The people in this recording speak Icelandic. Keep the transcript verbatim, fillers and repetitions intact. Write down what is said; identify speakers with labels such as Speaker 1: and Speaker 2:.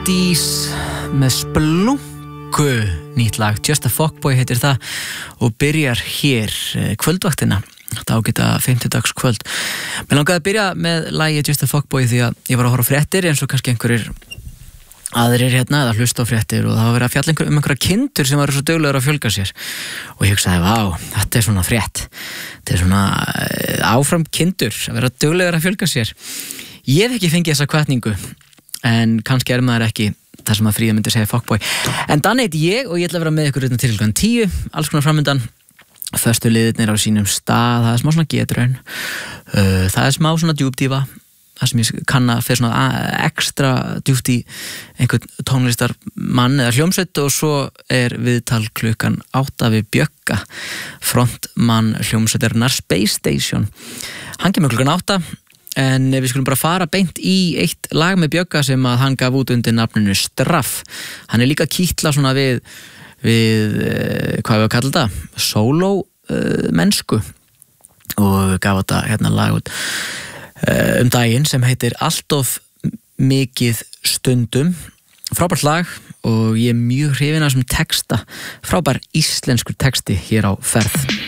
Speaker 1: Dís með Splunku, nýtt lag, Just a Fuckboy heitir það og byrjar hér kvöldvaktina, þetta ágæta fimmtudagskvöld. Mér langaði að byrja með lagi Just a Fuckboy því að ég var að horfa á fréttir eins og kannski einhverjir aðrir hérna eða hlusta á fréttir og það var verið að fjalla um einhverja kindur sem var svo duglegur að fjölga sér og ég hugsaði, vá, þetta er svona frétt, þetta er svona áfram kindur að vera duglegur að fjölga sér. Ég hef ekki fengið þessa hvatningu en kannski er maður ekki það sem að Fríða myndi segja fuckboy. En þannig heiti ég og ég ætla að vera með ykkur hérna til klukkan tíu, alls konar framöndan, föstu liðirnir á sínum stað, það er smá svona getraun, uh, það er smá svona djúpdífa, það sem ég kann að fyrir svona ekstra djúpt í einhvern tónlistar mann eða hljómsveit og svo er viðtal klukkan átta við Bjögga, frontmann hljómsveitarinnar Space Station. Hann kemur klukkan átta en við skulum bara fara beint í eitt lag með Bjögga sem að hann gaf út undir nafninu Straff. Hann er líka kýtla svona við, við hvað við að kalla þetta, sóló uh, mennsku og gaf þetta hérna lag út uh, um daginn sem heitir Allt of mikið stundum. Frábært lag og ég er mjög hrifin af þessum texta, frábær íslenskur texti hér á ferð.